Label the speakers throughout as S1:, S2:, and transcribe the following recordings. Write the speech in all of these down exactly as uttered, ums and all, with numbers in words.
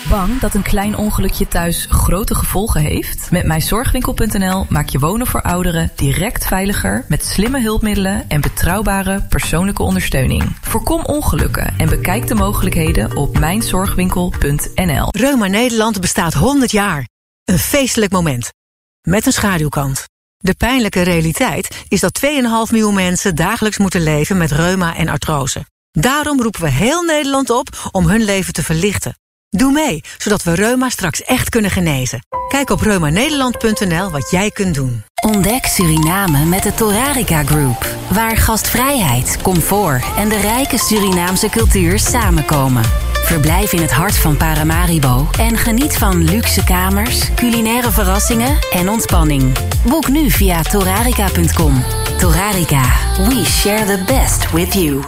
S1: Bang dat een klein ongelukje thuis grote gevolgen heeft? Met mijzorgwinkel punt n l maak je wonen voor ouderen direct veiliger met slimme hulpmiddelen en betrouwbare persoonlijke ondersteuning. Voorkom ongelukken en bekijk de mogelijkheden op mijnzorgwinkel punt n l.
S2: Reuma Nederland bestaat honderd jaar. Een feestelijk moment. Met een schaduwkant. De pijnlijke realiteit is dat twee komma vijf miljoen mensen dagelijks moeten leven met reuma en artrose. Daarom roepen we heel Nederland op om hun leven te verlichten. Doe mee, zodat we reuma straks echt kunnen genezen. Kijk op reuma nederland punt n l wat jij kunt doen.
S3: Ontdek Suriname met de Torarica Group. Waar gastvrijheid, comfort en de rijke Surinaamse cultuur samenkomen. Verblijf in het hart van Paramaribo en geniet van luxe kamers, culinaire verrassingen en ontspanning. Boek nu via torarica punt com. Torarica, we share the best with you.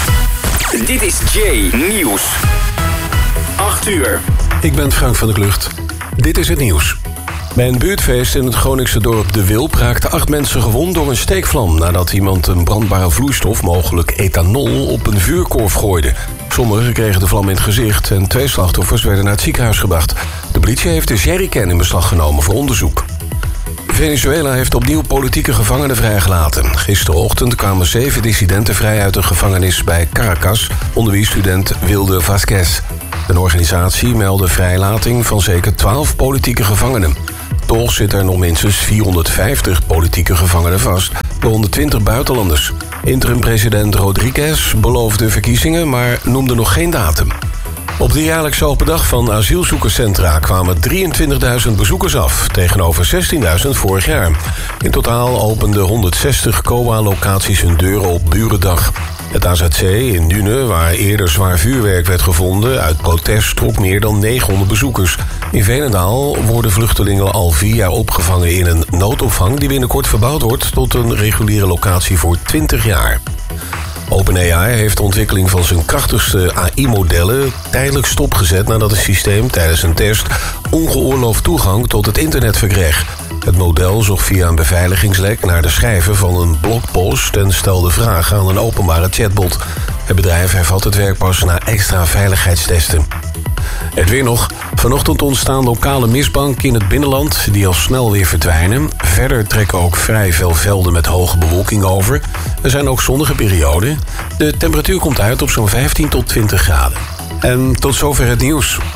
S4: Dit is Jay Nieuws. acht uur.
S5: Ik ben Frank van der Klucht. Dit is het nieuws. Bij een buurtfeest in het Groningse dorp De Wilp raakten acht mensen gewond door een steekvlam nadat iemand een brandbare vloeistof, mogelijk ethanol, op een vuurkorf gooide. Sommigen kregen de vlam in het gezicht en twee slachtoffers werden naar het ziekenhuis gebracht. De politie heeft de jerrycan in beslag genomen voor onderzoek. Venezuela heeft opnieuw politieke gevangenen vrijgelaten. Gisterochtend kwamen zeven dissidenten vrij uit de gevangenis bij Caracas, onder wie student Wilde Vasquez. Een organisatie meldde vrijlating van zeker twaalf politieke gevangenen. Toch zitten er nog minstens vierhonderdvijftig politieke gevangenen vast, waaronder twintig buitenlanders. Interim-president Rodriguez beloofde verkiezingen, maar noemde nog geen datum. Op de jaarlijkse open dag van asielzoekerscentra kwamen drieëntwintigduizend bezoekers af, tegenover zestienduizend vorig jaar. In totaal openden honderdzestig C O A-locaties hun deuren op Burendag. Het A Z C in Dune, waar eerder zwaar vuurwerk werd gevonden, uit protest trok meer dan negenhonderd bezoekers. In Veenendaal worden vluchtelingen al vier jaar opgevangen in een noodopvang die binnenkort verbouwd wordt tot een reguliere locatie voor twintig jaar. OpenAI heeft de ontwikkeling van zijn krachtigste A I-modellen tijdelijk stopgezet nadat het systeem tijdens een test ongeoorloofd toegang tot het internet verkreeg. Het model zocht via een beveiligingslek naar de schrijver van een blogpost en stelde vragen aan een openbare chatbot. Het bedrijf hervat het werk pas na extra veiligheidstesten. Het weer nog. Vanochtend ontstaan lokale mistbanken in het binnenland die al snel weer verdwijnen. Verder trekken ook vrij veel velden met hoge bewolking over. Er zijn ook zonnige perioden. De temperatuur komt uit op zo'n vijftien tot twintig graden. En tot zover het nieuws.